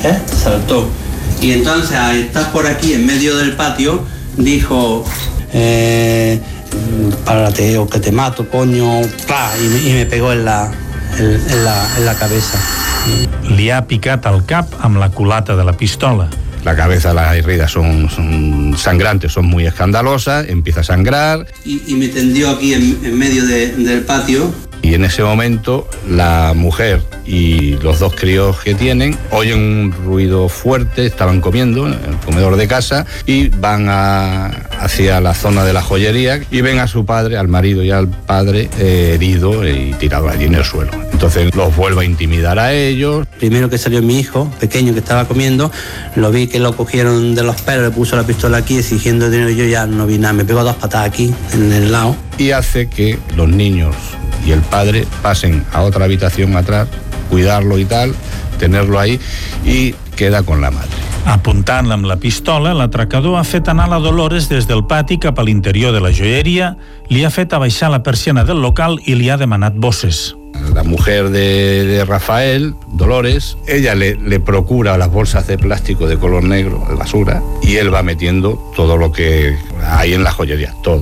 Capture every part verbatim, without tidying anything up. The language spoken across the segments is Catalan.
¿eh? Saltó. Y entonces, al estar por aquí, en medio del patio, dijo, eh, párate o que te mato, coño, y me, y me pegó en la, en, en la, en la cabeza. Li ha picat al cap amb la culata de la pistola. La cabeza, las heridas son, son sangrantes, son muy escandalosas, empieza a sangrar. Y, y me tendió aquí en, en medio de, del patio. Y en ese momento la mujer y los dos críos que tienen oyen un ruido fuerte, estaban comiendo en el comedor de casa y van a, hacia la zona de la joyería y ven a su padre, al marido y al padre eh, herido y tirado allí en el suelo. Entonces los vuelve a intimidar a ellos. Primero que salió mi hijo, pequeño, que estaba comiendo, lo vi que lo cogieron de los pelos, le puso la pistola aquí exigiendo dinero y yo ya no vi nada, me pegó dos patadas aquí, en el lado. Y hace que los niños y el padre pasen a otra habitación atrás, cuidarlo y tal, tenerlo ahí, y queda con la madre. Apuntant-la amb la pistola, l'atracador ha fet anar la Dolores des del pati cap a l'interior de la joieria, li ha fet abaixar la persiana del local i li ha demanat bosses. La mujer de, de Rafael, Dolores, ella le, le procura las bolsas de plástico de color negro, de basura, y él va metiendo todo lo que hay en la joyería, todo.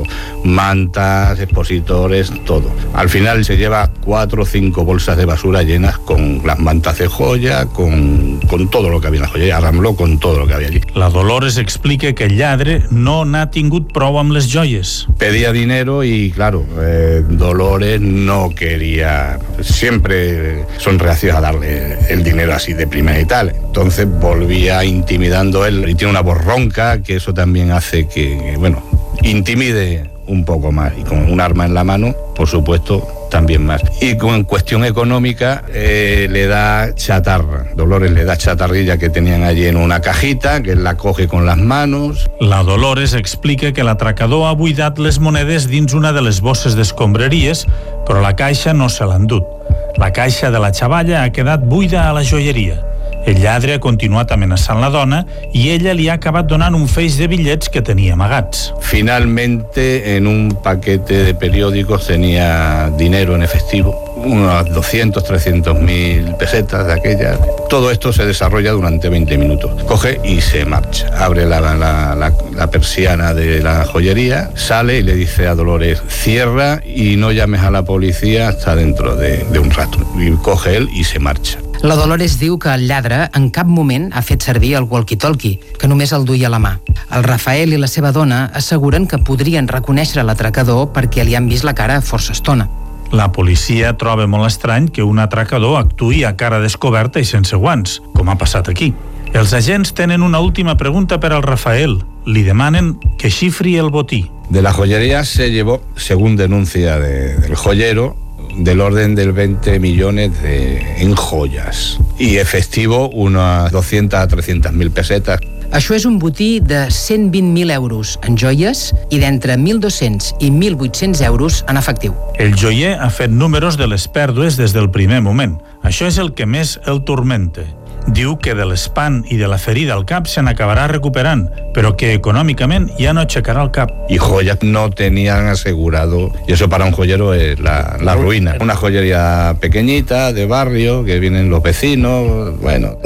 Mantas, expositores, todo. Al final se lleva cuatro o cinco bolsas de basura llenas con las mantas de joya, con, con todo lo que había en la joyería. Arrambló con todo lo que había allí. La Dolores explica que el lladre no n'ha tingut prou amb les joies. Pedía dinero y, claro, eh, Dolores no quería... Siempre son reacios a darle el dinero así de primera y tal. Entonces volvía intimidando él y tiene una voz ronca, que eso también hace que, bueno, intimide un poco más. Y con un arma en la mano, por supuesto, también más. Y con cuestión económica eh, le da chatarra. Dolores le da chatarrilla que tenían allí en una cajita, que él la coge con las manos. La Dolores explica que l'atracador ha buidat les monedes dins una de les bosses d'escombraries, però la caixa no se l'ha endut. La caixa de la xavalla ha quedat buida a la joieria. El lladre ha continuat amenaçant la dona i ella li ha acabat donant un feix de bitllets que tenia amagats. Finalmente, en un paquete de periódicos tenía dinero en efectivo, unos doscientos, trescientos mil pesetas de aquellas. Todo esto se desarrolla durante veinte minutos. Coge y se marcha. Abre la, la, la, la persiana de la joyería, sale y le dice a Dolores, cierra y no llames a la policía hasta dentro de, de un rato. Y coge él y se marcha. La Dolores diu que el lladre en cap moment ha fet servir el walkie-talkie, que només el duia a la mà. El Rafael i la seva dona asseguren que podrien reconèixer l'atracador perquè li han vist la cara força estona. La policia troba molt estrany que un atracador actuï a cara descoberta i sense guants, com ha passat aquí. Els agents tenen una última pregunta per al Rafael. Li demanen que xifri el botí. De la joyería se llevó, según denuncia de, del joyero, del orden del veinte millones de, en joyas y efectivo unas doscientas a trescientas mil pesetas. Això és un botí de cent vint mil euros en joies i d'entre mil dos-cents i mil vuit-cents euros en efectiu. El joier ha fet números de les pèrdues des del primer moment. Això és el que més el turmenta. Diu que de l'espant i de la ferida al cap se n'acabarà recuperant, però que econòmicament ja no aixecarà el cap. Y joyas no tenían asegurado, y eso para un joyero es la, la ruina. Una joyería pequeñita, de barrio, que vienen los vecinos, bueno...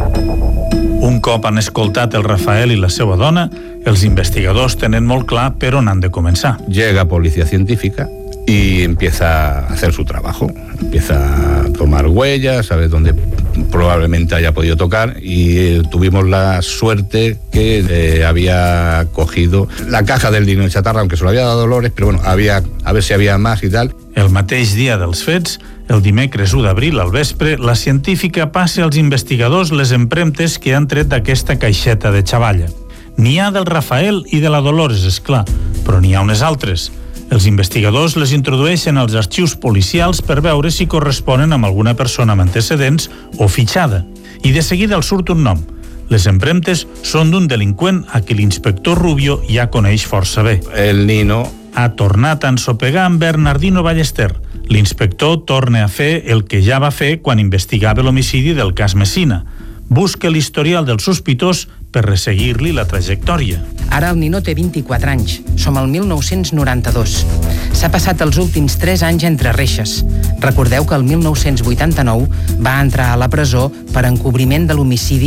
Un cop han escoltat el Rafael i la seva dona, els investigadors tenen molt clar per on han de començar. Llega policía científica y empieza a hacer su trabajo. Empieza a tomar huellas, saber dónde probablemente haya podido tocar, y eh, tuvimos la suerte que eh, había cogido la caja del dinero chatarra, aunque se lo había dado Dolores, pero bueno, había, a ver si había más y tal. El mateix dia dels fets, el dimecres u d'abril al vespre, la científica passa als investigadors les empremtes que han tret d'aquesta caixeta de xavalla. N'hi ha del Rafael i de la Dolores, és clar, però n'hi ha unes altres. Els investigadors les introdueixen als arxius policials per veure si corresponen amb alguna persona amb antecedents o fitxada. I de seguida els surt un nom. Les empremtes són d'un delinqüent a qui l'inspector Rubio ja coneix força bé. El Nino ha tornat a ensopegar amb Bernardino Ballester. L'inspector torna a fer el que ja va fer quan investigava l'homicidi del cas Messina. Busca l'historial del sospitós per resseguir-li la trajectòria. Ara el Nino té vint-i-quatre anys. Som al mil nou-cents noranta-dos. S'ha passat els últims tres anys entre reixes. Recordeu que el mil nou-cents vuitanta-nou va entrar a la presó per encobriment de l'homicidi